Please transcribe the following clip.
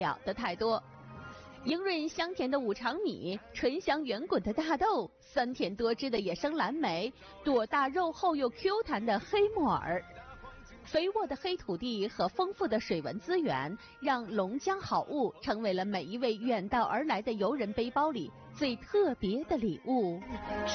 了的太多。莹润香甜的五常米，醇香圆滚的大豆，酸甜多汁的野生蓝莓，朵大肉厚又 Q 弹的黑木耳。肥沃的黑土地和丰富的水文资源，让龙江好物成为了每一位远道而来的游人背包里最特别的礼物。